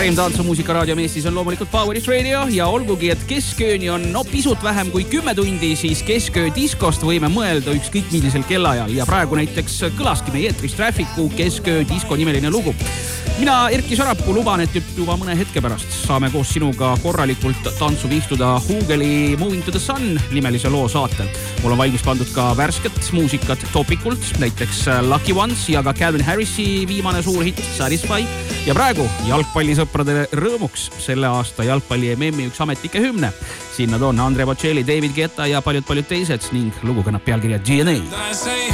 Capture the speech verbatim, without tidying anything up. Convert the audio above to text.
Parim tantsumuusika raadio Eestis on loomulikult Power Hits Radio ja olgugi, et keskööni on no pisut vähem kui kümme tundi, siis kesköö diskost võime mõelda ükskõik millisel kellaajal ja praegu näiteks kõlaski meie eetris Trafficu kesköö disko nimeline lugu. Mina, Erki Sarapuu, luban, et juba mõne hetke pärast saame koos sinuga korralikult tantsu vihtuda Hugeli Moving to the Sun nimelise loo saatel. Mul on valmis pandud ka värsket muusikat Topikult, näiteks Lucky Ones ja ka Calvin Harrisi viimane suur hitt Satisfy ja praegu jalgpallisõprade rõõmuks selle aasta jalgpalli M M-i üks ametnike hümne. Sinna toon Andre Bocelli, David Guetta ja paljud-paljud teised ning lugu kannab pealkirja G N A.